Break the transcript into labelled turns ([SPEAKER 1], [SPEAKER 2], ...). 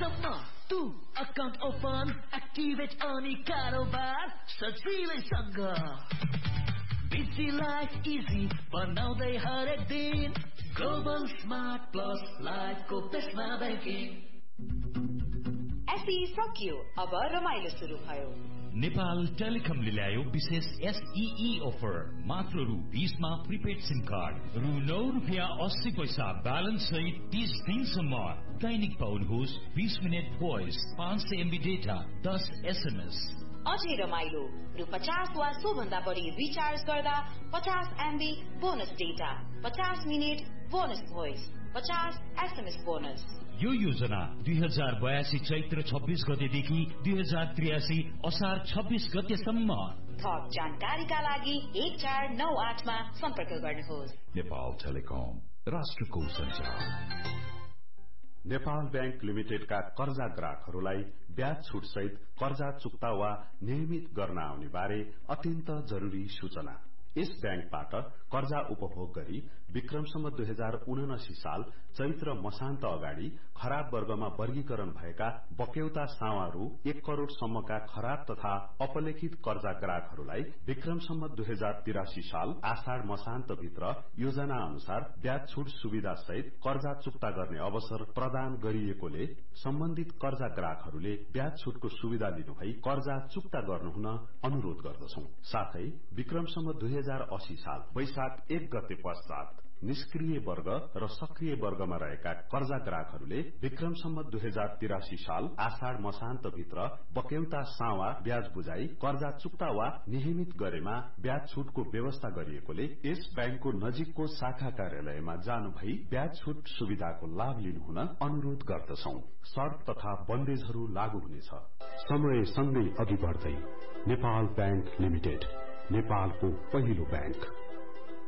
[SPEAKER 1] सम्म तू account open activate अनि कारोबार सजिलैसँग बिजी लाइफ इजी बनाउँदै हरेक दिन ग्लोबल स्मार्ट प्लस लाइफको बेस्टमा ब्याङ्किङ
[SPEAKER 2] एसई सकियो अब रमाइलो सुरु भयो
[SPEAKER 3] नेपाल टेलिकमले ल्यायो विशेष एसईई अफर मात्र रु 20 मा प्रिपेड सिम कार्ड रु 9.80 ब्यालेन्स सहित 30 दिनसम्म दैनिक पाउनुहोस् 20 minute voice 500 MB data 10 SMS
[SPEAKER 2] अझै रमाइलो रु 50 वा सो भन्दा बढी रिचार्ज गर्दा 50 MB bonus data 50 minute bonus voice 50 SMS bonus
[SPEAKER 3] यो योजना 2082 चैत्र 26 गतेदेखि 2083 असार 26 गतेसम्म
[SPEAKER 2] थप जानकारीका लागि 1498 मा सम्पर्क गर्नुहोस्
[SPEAKER 4] नेपाल टेलिकम राष्ट्रको सञ्चार नेपाल बैंक लिमिटेडका कर्जा ग्राहकहरूलाई ब्याज छुट सहित कर्जा चुक्ता वा नियमित गर्न आउने बारे अत्यन्त जरुरी सूचना यस बैंकबाट कर्जा उपभोग गरी विक्रमसम्म 2079 साल चैत्र मसान्त अगाडि खराब वर्गमा वर्गीकरण भएका बक्यौता सावारू 1 करोड़ सम्मका खराब तथा अपलेखित कर्जा ग्राहकहरूलाई विक्रमसम्म 2083 साल आषाढ़ मसान्त भित्र योजना अनुसार ब्याज छुट सुविधा सहित कर्जा चुक्ता गर्ने अवसर प्रदान गरिएकोले सम्बन्धित कर्जा ग्राहकहरूले ब्याज छुटको सुविधा लिनुभई कर्जा चुक्ता गर्नुहुन अनुरोध गर्दछौं साथै विक्रमसम्म 2080 साल वैशाख 1 गते पश्चात निष्क्रिय वर्ग र सक्रिय वर्गमा रहेका कर्जा ग्राहकहरूले विक्रमसम्म 2083 साल आषाढ़ मसान्त भित्र बक्यौता सावा ब्याज बुझाई कर्जा चुक्ता वा नियमित गरेमा ब्याज छुटको व्यवस्था गरिएकोले यस बैंकको नजिकको शाखा कार्यालयमा जानु भई ब्याज छुट सुविधाको लाभ लिनुहुन अनुरोध गर्दछौं शर्त तथा बन्देजहरू लागू हुनेछ समय सँगै अघि बढ्दै नेपाल बैंक लिमिटेड नेपालको पहिलो बैंक